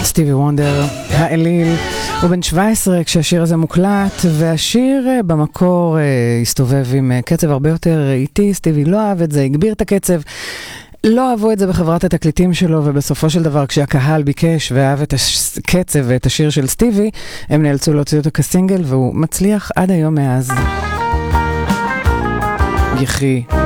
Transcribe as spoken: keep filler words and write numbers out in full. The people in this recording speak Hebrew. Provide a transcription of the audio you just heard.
סטיבי וונדר, האליל. הוא בן שבע עשרה כשהשיר הזה מוקלט, והשיר במקור הסתובב עם קצב הרבה יותר איטי. סטיבי לא אהב את זה, הגביר את הקצב. לא אהבו את זה בחברת התקליטים שלו, ובסופו של דבר כשהקהל ביקש ואהב את הקצב ואת השיר של סטיבי, הם נאלצו להוציא אותו כסינגל, והוא מצליח עד היום מאז. יחי.